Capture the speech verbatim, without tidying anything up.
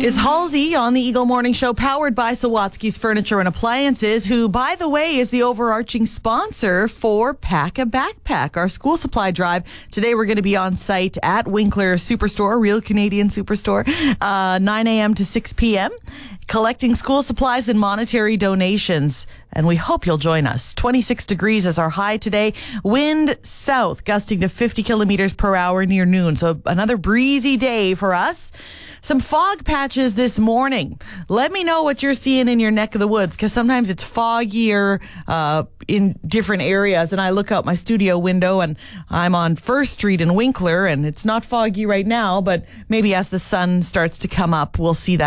It's Halsey on the Eagle Morning Show, powered by Sawatsky's Furniture and Appliances, who, by the way, is the overarching sponsor for Pack a Backpack, our school supply drive. Today we're going to be on site at Winkler Superstore, Real Canadian Superstore, uh, nine a.m. to six p.m., collecting school supplies and monetary donations. And we hope you'll join us. twenty-six degrees is our high today. Wind south, gusting to fifty kilometers per hour near noon. So another breezy day for us. Some fog patches this morning. Let me know what you're seeing in your neck of the woods, because sometimes it's foggier uh, in different areas. And I look out my studio window and I'm on First Street in Winkler, and it's not foggy right now, but maybe as the sun starts to come up, we'll see that.